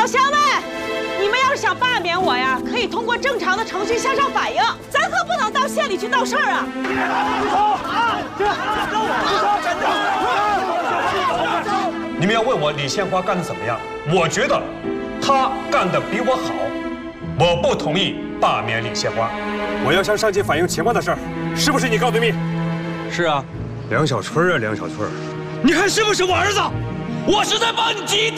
老乡们，你们要是想罢免我呀，可以通过正常的程序向上反映，咱可不能到县里去闹事儿啊！ 你们要问我李献花干得怎么样？我觉得他干得比我好，我不同意罢免李献花。 我要向上级反映情况的事儿，是不是你告的密？ 是啊， 梁小春啊，梁小春， 你还是不是我儿子？我是在帮你积德。